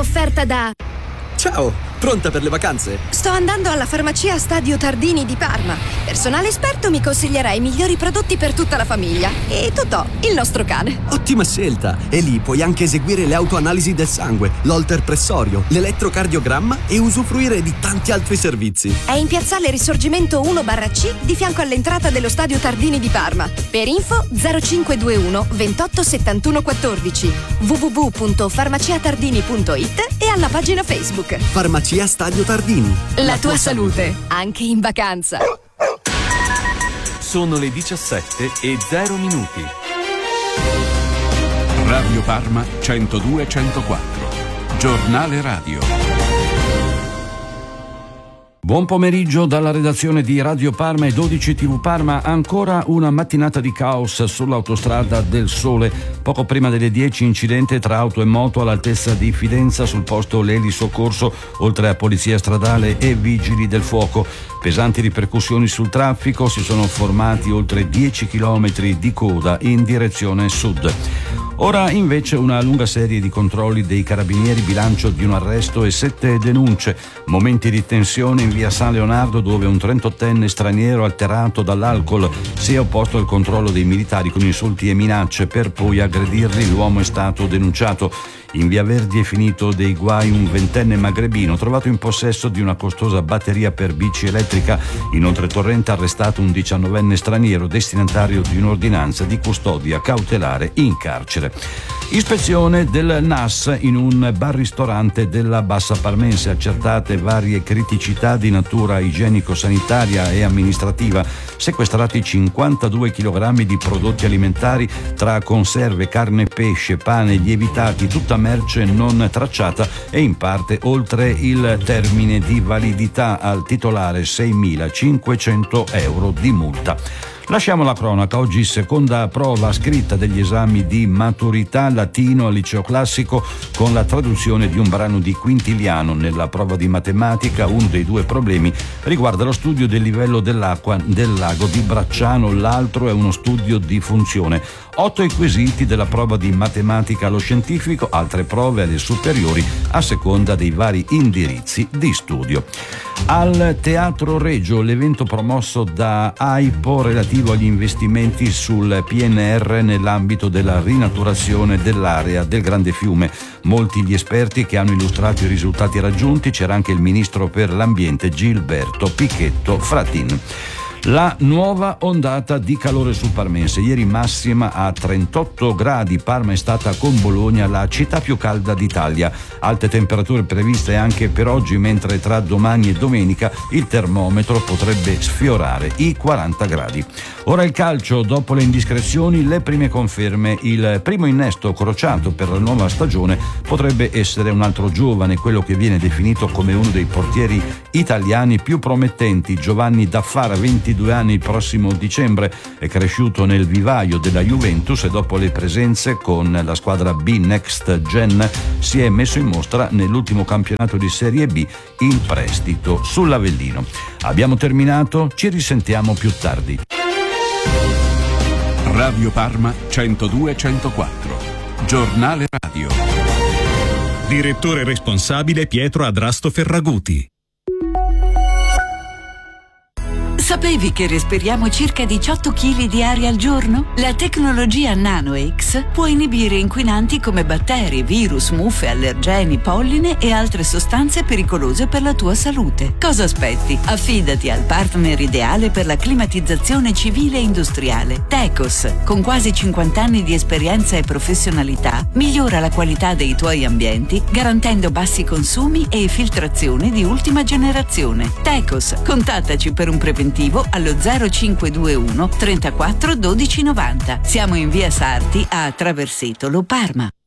offerta da... Ciao, pronta per le vacanze? Sto andando alla farmacia Stadio Tardini di Parma. Personale esperto mi consiglierà i migliori prodotti per tutta la famiglia. E Totò, il nostro cane. Ottima scelta! E lì puoi anche eseguire le autoanalisi del sangue, l'holter pressorio, l'elettrocardiogramma e usufruire di tanti altri servizi. È in piazzale Risorgimento 1/C di fianco all'entrata dello Stadio Tardini di Parma. Per info 0521 28 71 14 www.farmaciatardini.it e alla pagina Facebook. Farmacia Stadio Tardini. La tua salute, anche in vacanza. Sono le 17:0. Radio Parma 102-104. Giornale radio. Buon pomeriggio dalla redazione di Radio Parma e 12 TV Parma. Ancora una mattinata di caos sull'autostrada del Sole. Poco prima delle 10 incidente tra auto e moto all'altezza di Fidenza, sul posto l'Eli Soccorso, oltre a polizia stradale e vigili del fuoco. Pesanti ripercussioni sul traffico, si sono formati oltre 10 chilometri di coda in direzione sud. Ora invece una lunga serie di controlli dei carabinieri, bilancio di un arresto e 7 denunce. Momenti di tensione in via San Leonardo, dove un 38enne straniero alterato dall'alcol si è opposto al controllo dei militari con insulti e minacce, per poi aggredirli. L'uomo è stato denunciato. In via Verdi è finito dei guai un 20enne magrebino trovato in possesso di una costosa batteria per bici elettrica. Inoltre Torrente ha arrestato un 19enne straniero destinatario di un'ordinanza di custodia cautelare in carcere. Ispezione del NAS in un bar-ristorante della Bassa Parmense, accertate varie criticità di natura igienico-sanitaria e amministrativa, sequestrati 52 kg di prodotti alimentari tra conserve, carne, pesce, pane, lievitati, tutta merce non tracciata e in parte oltre il termine di validità. Al titolare 6.500 euro di multa. Lasciamo la cronaca. Oggi seconda prova scritta degli esami di maturità latino al liceo classico con la traduzione di un brano di Quintiliano. Nella prova di matematica uno dei due problemi riguarda lo studio del livello dell'acqua del lago di Bracciano, l'altro è uno studio di funzione. 8 i quesiti della prova di matematica allo scientifico, altre prove alle superiori a seconda dei vari indirizzi di studio. Al Teatro Regio l'evento promosso da AIPO relativo agli investimenti sul PNR nell'ambito della rinaturazione dell'area del Grande Fiume. Molti gli esperti che hanno illustrato i risultati raggiunti, c'era anche il ministro per l'ambiente Gilberto Pichetto Fratin. La nuova ondata di calore sul Parmense. Ieri massima a 38 gradi. Parma è stata con Bologna la città più calda d'Italia. Alte temperature previste anche per oggi, mentre tra domani e domenica il termometro potrebbe sfiorare i 40 gradi. Ora il calcio, dopo le indiscrezioni, le prime conferme. Il primo innesto crociato per la nuova stagione potrebbe essere un altro giovane, quello che viene definito come uno dei portieri italiani più promettenti, Giovanni Daffara, 22 anni, il prossimo dicembre. È cresciuto nel vivaio della Juventus e dopo le presenze con la squadra B Next Gen si è messo in mostra nell'ultimo campionato di Serie B in prestito sull'Avellino. Abbiamo terminato, ci risentiamo più tardi. Radio Parma 102-104. Giornale radio. Direttore responsabile Pietro Adrasto Ferraguti. Sapevi che respiriamo circa 18 kg di aria al giorno? La tecnologia NanoX può inibire inquinanti come batteri, virus, muffe, allergeni, polline e altre sostanze pericolose per la tua salute. Cosa aspetti? Affidati al partner ideale per la climatizzazione civile e industriale. Tecos, con quasi 50 anni di esperienza e professionalità, migliora la qualità dei tuoi ambienti garantendo bassi consumi e filtrazione di ultima generazione. Tecos, contattaci per un preventivo allo 0521 34 12 90. Siamo in via Sarti a Traversetolo, Parma.